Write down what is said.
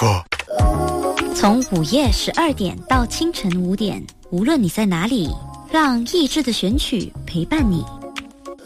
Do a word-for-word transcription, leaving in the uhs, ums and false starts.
错。 从午夜十二点到清晨五点，无论你在哪里，让意志的选曲陪伴你。